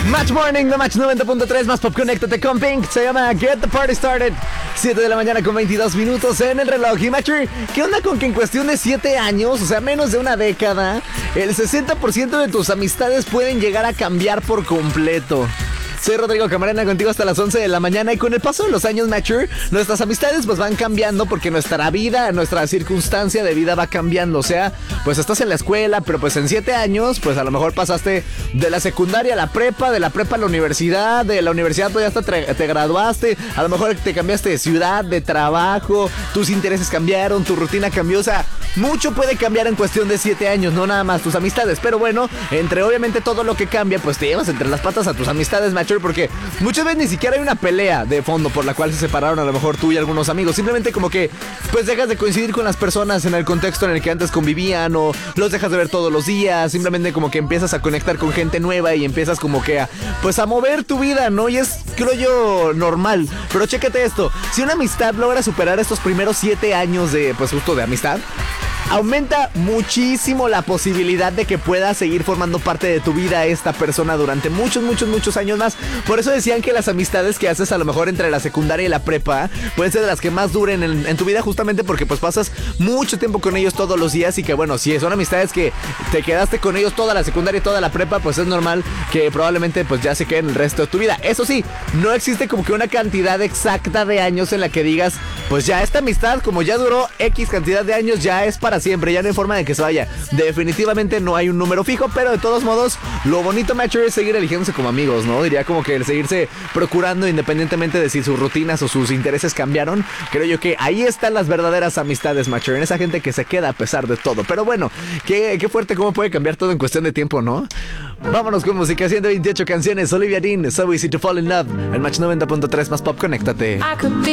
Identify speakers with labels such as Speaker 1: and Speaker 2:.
Speaker 1: Match Morning de Match 90.3 más Pop, conéctate con Pink. Se llama Get the Party Started. 7 de la mañana con 22 minutos en el reloj. Y Matcher, ¿qué onda con que en cuestión de 7 años, o sea, menos de una década, el 60% de tus amistades pueden llegar a cambiar por completo? Soy Rodrigo Camarena, contigo hasta las 11 de la mañana. Y con el paso de los años, Matcher, nuestras amistades pues van cambiando porque nuestra vida, nuestra circunstancia de vida va cambiando. O sea, pues estás en la escuela, pero pues en 7 años, pues a lo mejor pasaste de la secundaria a la prepa, de la prepa a la universidad, de la universidad pues ya hasta te graduaste, a lo mejor te cambiaste de ciudad, de trabajo, tus intereses cambiaron, tu rutina cambió. O sea, mucho puede cambiar en cuestión de 7 años, no nada más tus amistades. Pero bueno, entre obviamente todo lo que cambia, pues te llevas entre las patas a tus amistades, Matcher, porque muchas veces ni siquiera hay una pelea de fondo por la cual se separaron a lo mejor tú y algunos amigos. Simplemente como que pues dejas de coincidir con las personas en el contexto en el que antes convivían, o los dejas de ver todos los días. Simplemente como que empiezas a conectar con gente nueva y empiezas como que a mover tu vida, ¿no? Y es, creo yo, normal. Pero chécate esto, si una amistad logra superar estos primeros 7 años de, pues justo de amistad, aumenta muchísimo la posibilidad de que pueda seguir formando parte de tu vida esta persona durante muchos años más. Por eso decían que las amistades que haces a lo mejor entre la secundaria y la prepa pueden ser de las que más duren en tu vida, justamente porque pues pasas mucho tiempo con ellos todos los días. Y que bueno, si son amistades que te quedaste con ellos toda la secundaria y toda la prepa, pues es normal que probablemente pues ya se queden el resto de tu vida. Eso sí, no existe como que una cantidad exacta de años en la que digas, pues ya esta amistad, como ya duró X cantidad de años, ya es para siempre, ya no hay forma de que se vaya. Definitivamente no hay un número fijo, pero de todos modos, lo bonito, Matcher, es seguir eligiéndose como amigos, ¿no? Diría como que el seguirse procurando independientemente de si sus rutinas o sus intereses cambiaron. Creo yo que ahí están las verdaderas amistades, Matcher, en esa gente que se queda a pesar de todo. Pero bueno, qué fuerte cómo puede cambiar todo en cuestión de tiempo, ¿no? Vámonos con música, 128 canciones, Olivia Dean, So Easy to Fall in Love, el Match 90.3 más Pop, conéctate.